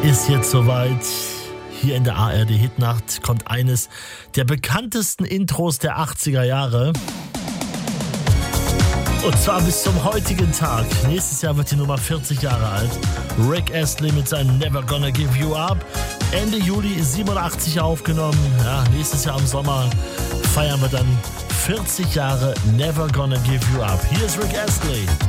Ist jetzt soweit. Hier in der ARD Hitnacht kommt eines der bekanntesten Intros der 80er Jahre. Und zwar bis zum heutigen Tag. Nächstes Jahr wird die Nummer 40 Jahre alt. Rick Astley mit seinem Never Gonna Give You Up. Ende Juli 87 aufgenommen. Ja, nächstes Jahr im Sommer feiern wir dann 40 Jahre Never Gonna Give You Up. Hier ist Rick Astley.